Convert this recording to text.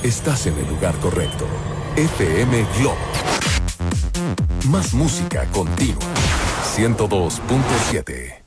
estás en el lugar correcto. FM Globo. Más música continua. 102.7.